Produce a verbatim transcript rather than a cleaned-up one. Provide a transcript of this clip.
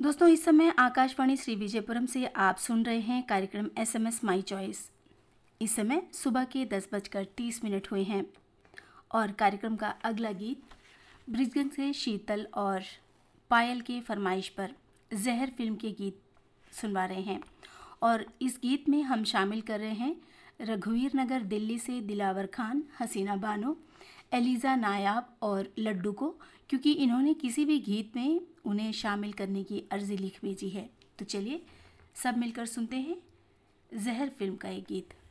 दोस्तों, इस समय आकाशवाणी श्री विजयपुरम से आप सुन रहे हैं कार्यक्रम S M S my choice. इस समय सुबह के दस बजकर तीस मिनट हुए हैं और कार्यक्रम का अगला गीत ब्रिजगंज से शीतल और पायल के फरमाइश पर जहर फिल्म के गीत सुनवा रहे हैं। और इस गीत में हम शामिल कर रहे हैं रघुवीर नगर दिल्ली से दिलावर खान, हसीना बानो, एलिज़ा नायाब और लड्डू को, क्योंकि इन्होंने किसी भी गीत में उन्हें शामिल करने की अर्जी लिख भेजी है। तो चलिए सब मिलकर सुनते हैं जहर फिल्म का एक गीत।